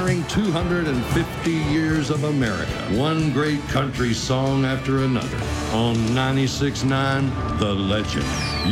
honoring 250 years of America. One great country song after another on 96.9 The Legend.